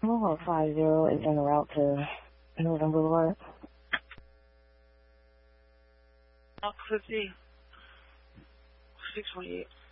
Kilo 50 is en route to Northern Boulevard. Alpha 50, 628.